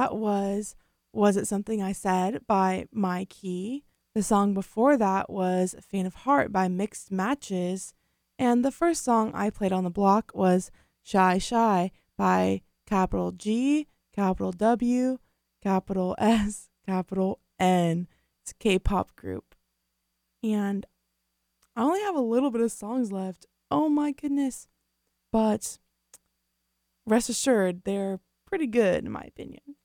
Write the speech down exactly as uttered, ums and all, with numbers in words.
that was Was It Something I Said by My Key. The song before that was Faint of Heart by Mixed Matches. And the first song I played on the block was Shy Shy by capital G, capital W, capital S, capital N. It's a K-pop group. And I only have a little bit of songs left. Oh my goodness. But rest assured, they're pretty good in my opinion.